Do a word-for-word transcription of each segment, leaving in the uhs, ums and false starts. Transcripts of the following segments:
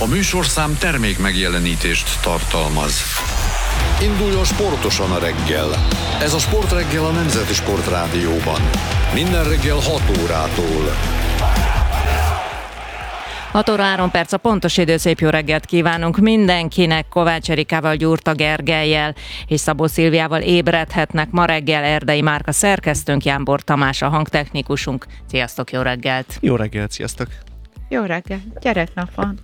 A műsorszám termék megjelenítést tartalmaz. Induljon sportosan a reggel. Ez a Sportreggel a Nemzeti Sportrádióban. Minden reggel hat órától. hat óra három perc a pontos idő, szép jó reggelt kívánunk mindenkinek. Kovács Erikával, Gyurta Gergellyel és Szabó Szilviával ébredhetnek ma reggel Erdei Márka szerkesztőnk, Jánbor Tamás a hangtechnikusunk. Sziasztok, jó reggelt! Jó reggelt, sziasztok! Jó reggelt, gyereknap van.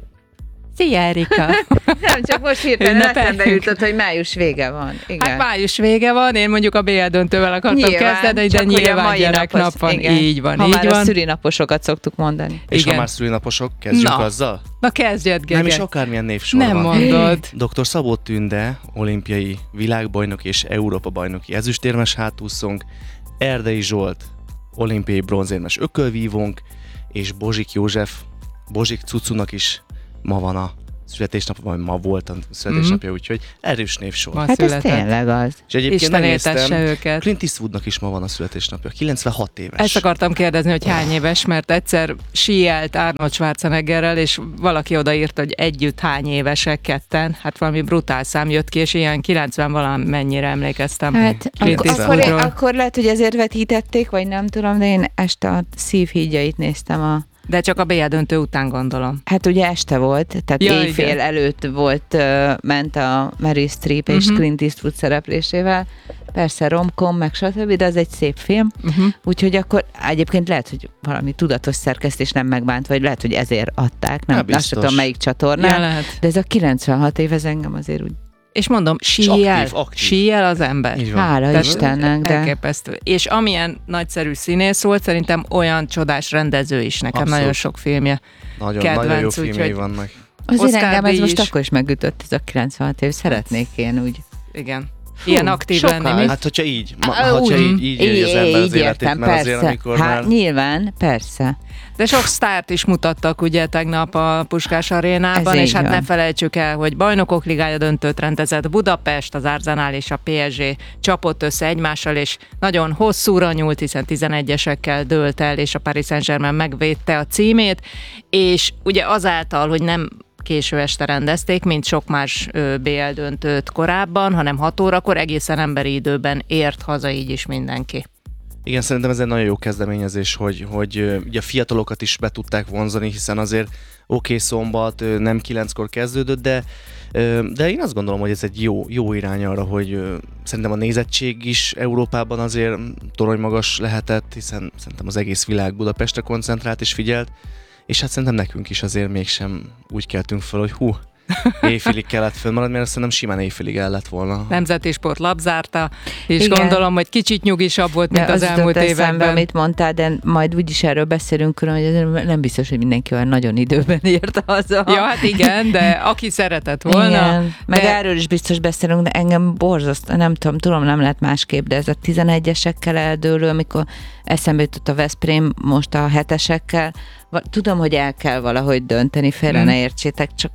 Szia, Erika! Nem, csak most hirtelen eszembe jutott, hogy május vége van. Igen. Hát május vége van, én mondjuk a bé el döntővel akartam nyilván, kezdeni, de nyilván gyereknap van. Igen. Így van, ha így már van. a szülinaposokat szoktuk mondani. És Igen. ha már szülinaposok, kezdjük Na. azzal? Na kezdjed, Gege. Nem is akármilyen névsor Nem van. mondod. doktor Szabó Tünde, olimpiai világbajnok és Európa-bajnoki ezüstérmes hátúszónk, Erdei Zsolt, olimpiai bronzérmes ökölvívónk, és Bozsik József, Bozsik Cucunak is ma van a születésnapja, vagy ma volt a születésnapja, mm-hmm. úgyhogy erős névsor. Ma Hát született. ez tényleg az. És egyébként Isten megnéztem, éltesse őket. Clint Eastwoodnak is ma van a születésnapja, kilencvenhat éves. Ezt akartam kérdezni, hogy hány éves, mert egyszer síelt Arnold Schwarzeneggerrel, és valaki odaírta, hogy együtt hány évesek ketten. Hát valami brutál szám jött ki, és ilyen kilencven valamennyire emlékeztem. Hát Clint ak- akkor, Eastwoodról. akkor lehet, hogy ezért vetítették, vagy nem tudom, de én este a szívhídjait néztem a... De csak a bé el döntő után gondolom. Hát ugye este volt, tehát Ja, éjfél igen. előtt volt, uh, ment a Meryl Streep és Mhm. Clint Eastwood szereplésével. Persze romkom, meg stb., de az egy szép film. Uh-huh. Úgyhogy akkor egyébként lehet, hogy valami tudatos szerkesztés nem megbánt, vagy lehet, hogy ezért adták, nem Há, azt biztos. tudom melyik csatornán. Ja, lehet. De ez a kilencvenhat év, ez engem azért úgy... És mondom, síel, aktív, aktív. síel az ember. Így van. Hála Tehát Istennek, de... elképesztő. És amilyen nagyszerű színész volt, szerintem olyan csodás rendező is. Nekem Abszolút. nagyon sok filmje. Nagyon, kedvenc, nagyon jó úgyhogy- filmjei vannak. Azért Oscar engem ez díj most is. akkor is megütött, ez a kilencvenhat év. Szeretnék én úgy. Igen. Ilyen aktív sokkal. lenni, mi? Hát, hogyha így, ma, Á, hogyha úgy. így, így éli az ember az Így életét, értem, mert azért, persze. amikor Hát már... nyilván, persze. De sok sztárt is mutattak ugye tegnap a Puskás Arénában, Ez és így hát van. ne felejtsük el, hogy Bajnokok Ligája döntőt rendezett Budapest, az Arsenal és a pé es gé csapott össze egymással, és nagyon hosszúra nyúlt, hiszen tizenegyesekkel dőlt el, és a Paris Saint-Germain megvédte a címét, és ugye azáltal, hogy nem késő este rendezték, mint sok más ö, bé el döntőt korábban, hanem hat órakor egészen emberi időben ért haza így is mindenki. Igen, szerintem ez egy nagyon jó kezdeményezés, hogy, hogy ö, ugye a fiatalokat is be tudták vonzani, hiszen azért oké, okay, szombat, ö, nem kilenckor kezdődött, de, ö, de én azt gondolom, hogy ez egy jó, jó irány arra, hogy ö, szerintem a nézettség is Európában azért toronymagas lehetett, hiszen szerintem az egész világ Budapestre koncentrált és figyelt, és hát szerintem nekünk is azért mégsem úgy keltünk fel, hogy hú, éjfélig kellett fönnmaradni, mert azt szerintem simán éjfélig el lett volna. Nemzeti Sport labzárta, és Igen. gondolom, hogy kicsit nyugisabb volt, mint De az, az elmúlt jutott eszembe, években. amit mondtál, de majd úgyis erről beszélünk, külön, hogy ez nem biztos, hogy mindenki olyan nagyon időben ért haza. Ja, hát igen, de aki szeretett volna. Igen. Meg de... erről is biztos beszélünk, de engem borzaszt, nem tudom, tudom, nem lehet másképp, de ez a tizenegyesekkel eldőlő, amikor eszembe jutott a Veszprém most a hetesekkel, va- tudom, hogy el kell valahogy dönteni, félre Mm. ne értsétek, csak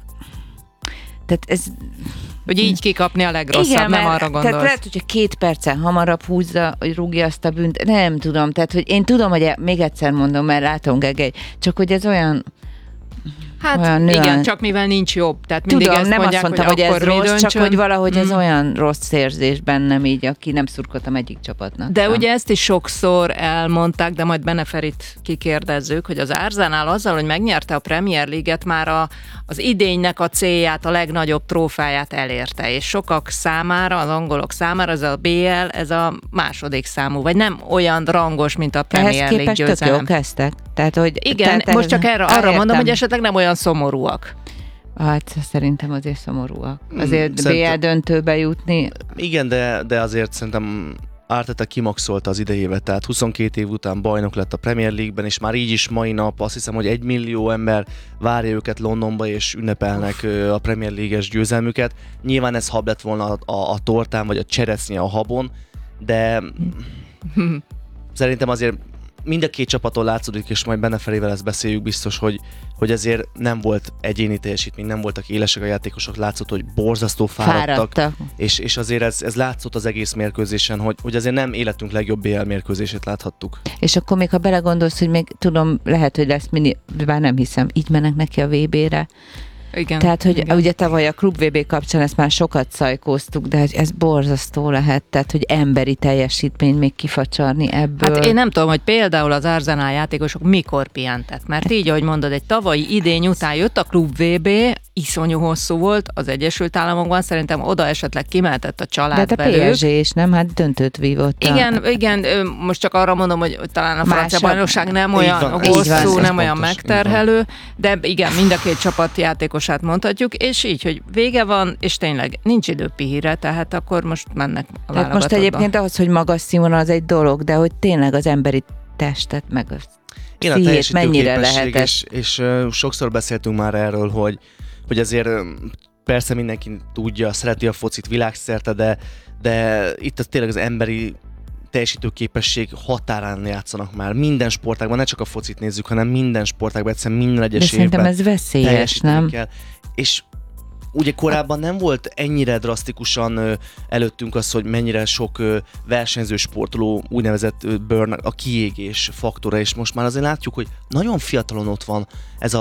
tehát ez... Hogy így kikapni a legrosszabb, Igen, nem mert- arra gondolsz. Tehát lehet, hogyha két percen hamarabb húzza, hogy rúgja azt a bűnt, nem tudom, tehát hogy én tudom, hogy e- még egyszer mondom, mert látom, Gegely, csak hogy ez olyan... Hát olyan igen, nüansz. csak mivel nincs jobb. Tehát mindig Tudom, ezt nem azt mondják, mondtam, hogy, hogy, akkor ez mi rossz, döntsön. csak hogy valahogy ez Mm. olyan rossz érzés bennem így, aki nem szurkoltam egyik csapatnak. De sem. ugye ezt is sokszor elmondták, de majd Beneferit kikérdezzük, hogy az Arsenal azzal, hogy megnyerte a Premier League-et, már a, az idénynek a célját, a legnagyobb trófáját elérte, és sokak számára, az angolok számára ez a bé el, ez a második számú, vagy nem olyan rangos, mint a Premier Ehhez League képest tök győzelem. jól kezdtek. Tehát, hogy, Igen, tehát most csak erre, arra értem. mondom, hogy esetleg nem olyan szomorúak. Hát szerintem azért szomorúak. Hmm, Azért bé el szerintem- döntőbe jutni. Igen, de, de azért szerintem Arteta kimaxolta az idejévet, tehát huszonkét év után bajnok lett a Premier League-ben, és már így is mai nap azt hiszem, hogy egy millió ember várja őket Londonba, és ünnepelnek ö, a Premier League-es győzelmüket. Nyilván ez hab lett volna a, a, a tortán, vagy a cseresznye a habon, de szerintem azért mind a két csapaton látszódik, és majd Beneferével ezt beszéljük biztos, hogy, hogy azért nem volt egyéni teljesítmény, nem voltak élesek a játékosok, látszott, hogy borzasztó fáradtak, Fáradtak. és, és azért ez, ez látszott az egész mérkőzésen, hogy, hogy azért nem életünk legjobb bé el mérkőzését láthattuk. És akkor még ha belegondolsz, hogy még tudom, lehet, hogy lesz mini, bár nem hiszem, így mennek neki a vé bére. Igen. Tehát, hogy igen. ugye tavaly a Klub vé bé kapcsán ezt már sokat szajkóztuk, de ez borzasztó lehet, tehát, hogy emberi teljesítményt még kifacsarni ebből. Hát én nem tudom, hogy például az Arsenal játékosok mikor pihentek, mert így, ahogy mondod, egy tavalyi idény után jött a Klub vé bé, iszonyú hosszú volt az Egyesült Államokban, szerintem oda esetleg kimehetett a család de hát a velük. pé es gé is, nem? Hát döntőt vívott. Igen, a... igen, most csak arra mondom, hogy talán a francia Másabb. bajnokság nem Így olyan van, hosszú, így van, ez nem olyan pontos, megterhelő, de igen, mind a két csapat játékosát mondhatjuk, és így, hogy vége van, és tényleg nincs idő pihire, tehát akkor most mennek a Tehát most válogatottba. egyébként ahhoz, hogy magas színvonal az egy dolog, de hogy tényleg az emberi testet, meg a Igen, a pszichét mennyire teljesítőképesség, lehetett. és, és uh, sokszor beszéltünk már erről, hogy, hogy azért um, persze mindenki tudja, szereti a focit világszerte, de, de itt az tényleg az emberi teljesítőképesség határán játszanak már. Minden sportágban, ne csak a focit nézzük, hanem minden sportágban, egyszerűen minden De egyes szerintem évben ez veszélyes, teljesíteni nem? kell. És ugye korábban nem volt ennyire drasztikusan ö, előttünk az, hogy mennyire sok ö, versenyző sportoló úgynevezett ö, burn, a kiégés faktora, és most már azért látjuk, hogy nagyon fiatalon ott van ez a